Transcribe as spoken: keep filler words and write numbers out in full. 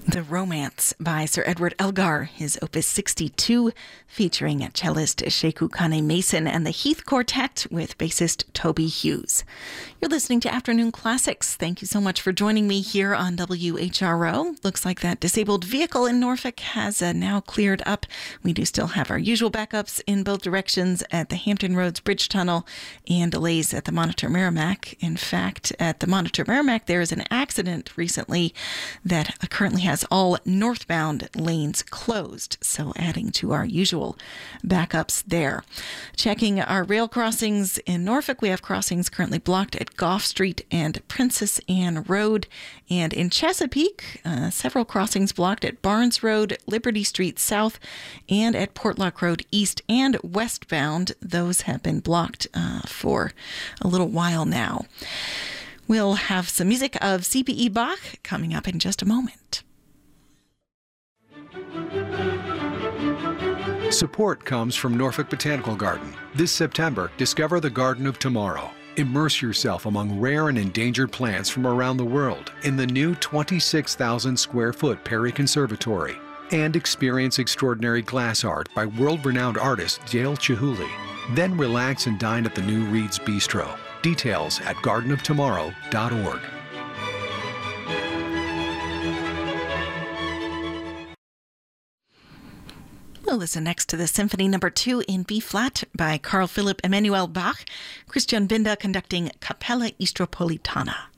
The Romance by Sir Edward Elgar, his Opus sixty-two, featuring cellist Sheku Kane Mason and the Heath Quartet with bassist Toby Hughes. You're listening to Afternoon Classics. Thank you so much for joining me here on W H R O. Looks like that disabled vehicle in Norfolk has uh, now cleared up. We do still have our usual backups in both directions at the Hampton Roads Bridge Tunnel and delays at the Monitor Merrimack. In fact, at the Monitor Merrimack, there is an accident recently that currently has all northbound lanes closed, so adding to our usual backups there. Checking our rail crossings in Norfolk, we have crossings currently blocked at Gough Street and Princess Anne Road, and in Chesapeake, uh, several crossings blocked at Barnes Road, Liberty Street South, and at Portlock Road East and westbound. Those have been blocked uh, for a little while now. We'll have some music of C P E Bach coming up in just a moment. Support comes from Norfolk Botanical Garden. This September, discover the Garden of Tomorrow. Immerse yourself among rare and endangered plants from around the world in the new twenty-six thousand square foot Perry Conservatory. And experience extraordinary glass art by world-renowned artist Dale Chihuly. Then relax and dine at the new Reed's Bistro. Details at garden of tomorrow dot org. We'll listen next to the Symphony Number Two in B-flat by Carl Philipp Emanuel Bach, Christian Binder conducting Capella Istropolitana.